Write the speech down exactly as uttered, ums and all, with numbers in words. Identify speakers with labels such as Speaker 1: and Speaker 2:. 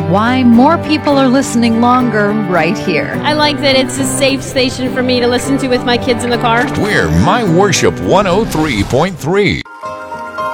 Speaker 1: why more people are listening longer right here.
Speaker 2: I like that it's a safe station for me to listen to with my kids in the car.
Speaker 3: We're My Worship one oh three point three.